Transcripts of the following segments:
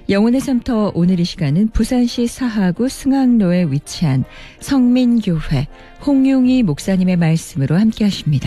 영혼의 삶터 오늘 이 시간은 부산시 사하구 승학로에 위치한 성민교회 홍용희 목사님의 말씀으로 함께 하십니다.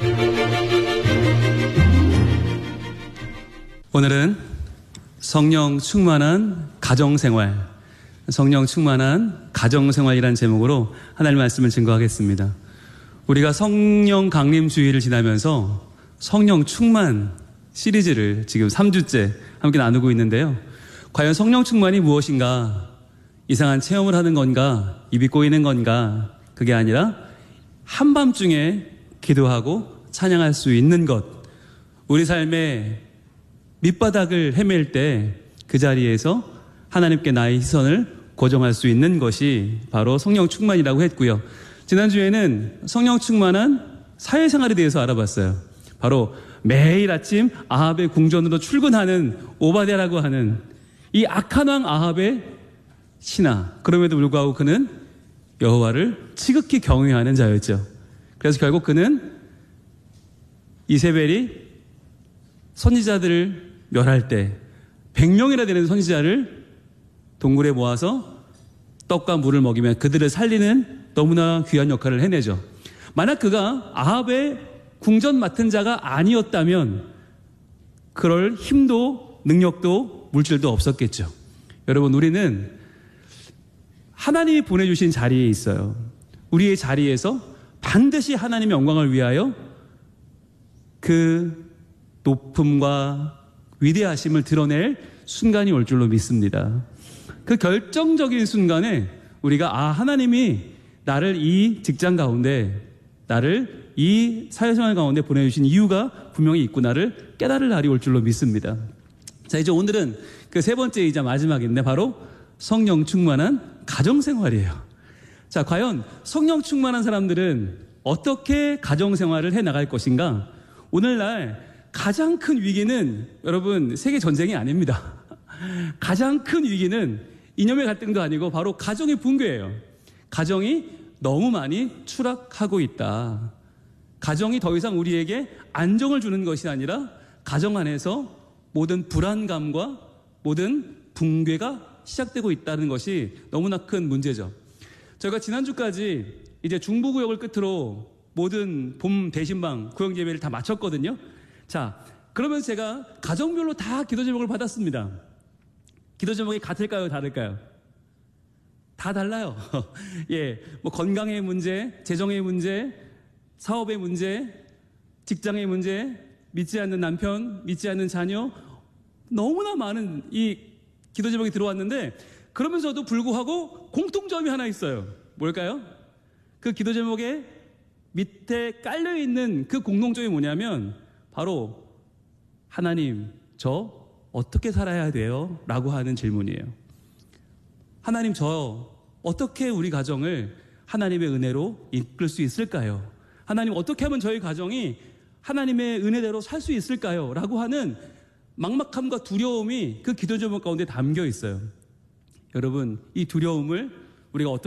오늘은 성령 충만한 가정생활, 성령 충만한 가정생활이라는 제목으로 하나님의 말씀을 증거하겠습니다. 우리가 성령 강림 주일을 지나면서 성령 충만 시리즈를 지금 3주째 함께 나누고 있는데요. 과연 성령 충만이 무엇인가? 이상한 체험을 하는 건가? 입이 꼬이는 건가? 그게 아니라 한밤중에 기도하고 찬양할 수 있는 것. 우리 삶의 밑바닥을 헤맬 때 그 자리에서 하나님께 나의 시선을 고정할 수 있는 것이 바로 성령 충만이라고 했고요. 지난주에는 성령 충만한 사회생활에 대해서 알아봤어요. 바로 매일 아침 아합의 궁전으로 출근하는 오바댜라고 하는 이 악한 왕 아합의 신하. 그럼에도 불구하고 그는 여호와를 지극히 경외하는 자였죠. 그래서 결국 그는 이세벨이 선지자들을 멸할 때 100명이나 되는 선지자를 동굴에 모아서 떡과 물을 먹이며 그들을 살리는 너무나 귀한 역할을 해내죠. 만약 그가 아합의 궁전 맡은 자가 아니었다면 그럴 힘도 능력도 물질도 없었겠죠. 여러분, 우리는 하나님이 보내주신 자리에 있어요. 우리의 자리에서 반드시 하나님의 영광을 위하여 그 높음과 위대하심을 드러낼 순간이 올 줄로 믿습니다. 그 결정적인 순간에 우리가 하나님이 나를 이 직장 가운데, 나를 이 사회생활 가운데 보내주신 이유가 분명히 있구나를 깨달을 날이 올 줄로 믿습니다. 자, 이제 오늘은 그 세 번째이자 마지막인데 바로 성령 충만한 가정생활이에요. 자, 과연 성령 충만한 사람들은 어떻게 가정생활을 해나갈 것인가? 오늘날 가장 큰 위기는 여러분 세계 전쟁이 아닙니다. 가장 큰 위기는 이념의 갈등도 아니고 바로 가정의 붕괴예요. 가정이 너무 많이 추락하고 있다. 가정이 더 이상 우리에게 안정을 주는 것이 아니라 가정 안에서 모든 불안감과 모든 붕괴가 시작되고 있다는 것이 너무나 큰 문제죠. 저희가 지난주까지 이제 중부구역을 끝으로 모든 봄 대신방 구역 예배를 다 마쳤거든요. 자, 그러면서 제가 가정별로 다 기도 제목을 받았습니다. 기도 제목이 같을까요? 다를까요? 다 달라요. 예, 뭐 건강의 문제, 재정의 문제, 사업의 문제, 직장의 문제, 믿지 않는 남편, 믿지 않는 자녀, 너무나 많은 이 기도 제목이 들어왔는데 그러면서도 불구하고 공통점이 하나 있어요. 뭘까요? 그 기도 제목에 밑에 깔려있는 그 공통점이 뭐냐면 바로 하나님, 저 어떻게 살아야 돼요? 라고 하는 질문이에요. 하나님, 저 어떻게 우리 가정을 하나님의 은혜로 이끌 수 있을까요? 하나님, 어떻게 하면 저희 가정이 하나님의 은혜대로 살 수 있을까요? 라고 하는 막막함과 두려움이 그 기도 제목 가운데 담겨 있어요. 여러분, 이 두려움을 우리가 어떻게